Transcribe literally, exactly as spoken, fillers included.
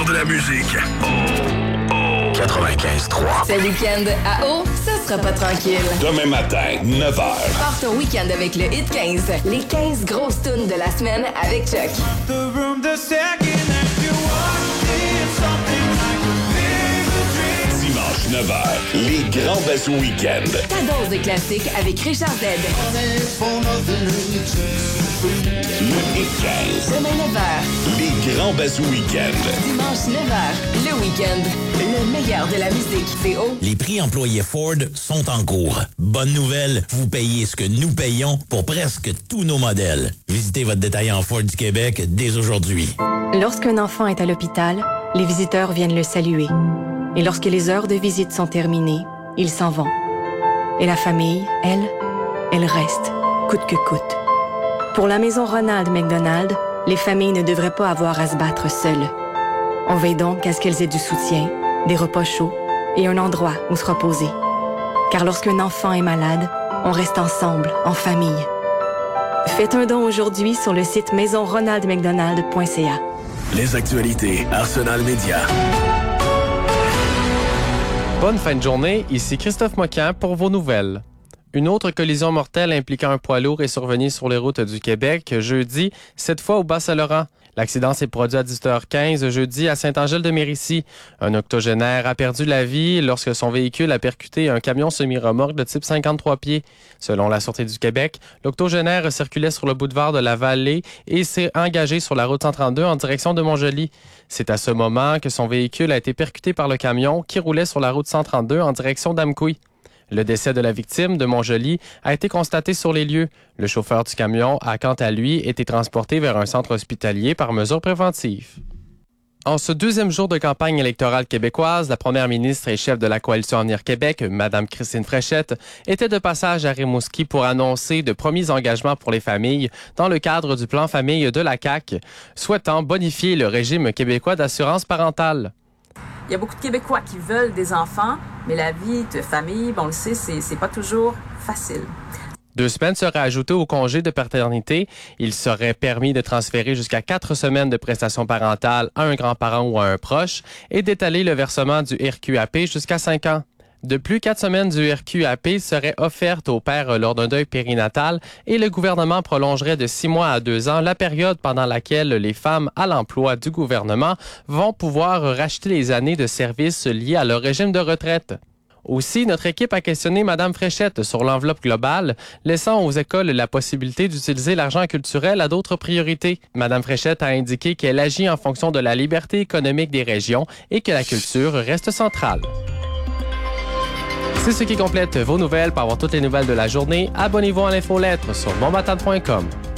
meilleur de la musique. Oh, oh. quatre-vingt-quinze trois. Ce week-end à Eau, ça sera pas tranquille. Demain matin, neuf heures. Pars ton week-end avec le Hit quinze. Les quinze grosses tunes de la semaine avec Chuck. The room the second that you walked in, something like a vivid dream. Dimanche, neuf heures. Les grands bazous week-end. Ta dose de classique avec Richard Z. Le Hit quinze. Demain neuf heures. Les grands bazous week-end. Dimanche neuf heures. Le week-end. Le meilleur de la musique. C'est haut. Les prix employés Ford sont en cours. Bonne nouvelle, vous payez ce que nous payons pour presque tous nos modèles. Visitez votre détaillant Ford du Québec dès aujourd'hui. Lorsqu'un enfant est à l'hôpital, les visiteurs viennent le saluer. Et lorsque les heures de visite sont terminées, ils s'en vont. Et la famille, elle, elle reste, coûte que coûte. Pour la maison Ronald McDonald, les familles ne devraient pas avoir à se battre seules. On veille donc à ce qu'elles aient du soutien, des repas chauds et un endroit où se reposer. Car lorsqu'un enfant est malade, on reste ensemble, en famille. Faites un don aujourd'hui sur le site maison ronald mcdonald point c a. Les actualités Arsenal Média. Bonne fin de journée, ici Christophe Moquin pour vos nouvelles. Une autre collision mortelle impliquant un poids lourd est survenue sur les routes du Québec jeudi, cette fois au Bas-Saint-Laurent. L'accident s'est produit à dix-huit heures quinze jeudi à Saint-Angèle-de-Mérisy. Un octogénaire a perdu la vie lorsque son véhicule a percuté un camion semi-remorque de type cinquante-trois pieds. Selon la Sûreté du Québec, l'octogénaire circulait sur le boulevard de la Vallée et s'est engagé sur la route cent trente-deux en direction de Montjoly. C'est à ce moment que son véhicule a été percuté par le camion qui roulait sur la route cent trente-deux en direction d'Amqui. Le décès de la victime de Montjoly a été constaté sur les lieux. Le chauffeur du camion a quant à lui été transporté vers un centre hospitalier par mesure préventive. En ce deuxième jour de campagne électorale québécoise, la première ministre et chef de la Coalition Avenir Québec, Mme Christine Fréchette, était de passage à Rimouski pour annoncer de premiers engagements pour les familles dans le cadre du plan famille de la C A Q, souhaitant bonifier le régime québécois d'assurance parentale. Il y a beaucoup de Québécois qui veulent des enfants, mais la vie de famille, bon, on le sait, c'est, c'est pas toujours facile. Deux semaines seraient ajoutées au congé de paternité. Il serait permis de transférer jusqu'à quatre semaines de prestations parentales à un grand-parent ou à un proche et d'étaler le versement du R Q A P jusqu'à cinq ans. De plus, quatre semaines du R Q A P seraient offertes aux pères lors d'un deuil périnatal et le gouvernement prolongerait de six mois à deux ans la période pendant laquelle les femmes à l'emploi du gouvernement vont pouvoir racheter les années de service liées à leur régime de retraite. Aussi, notre équipe a questionné Mme Fréchette sur l'enveloppe globale, laissant aux écoles la possibilité d'utiliser l'argent culturel à d'autres priorités. Mme Fréchette a indiqué qu'elle agit en fonction de la liberté économique des régions et que la culture reste centrale. C'est ce qui complète vos nouvelles. Pour avoir toutes les nouvelles de la journée, abonnez-vous à l'infolettre sur bon matin point com.